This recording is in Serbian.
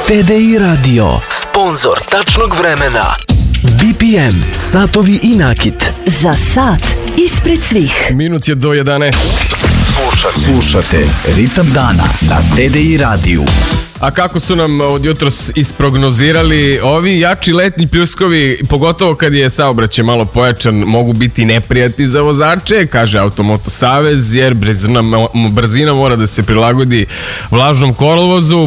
TDI Radio, sponzor tačnog vremena. BPM, satovi i nakit. Za sat ispred svih. Minut je do 11. Slušate Ritam dana na TDI radiju. A kako su nam od jutros isprognozirali, ovi jači letnji pljuskovi, pogotovo kad je saobraćaj malo pojačan, mogu biti neprijatni za vozače, kaže Automoto Savez, jer brzina mora da se prilagodi vlažnom kolovozu.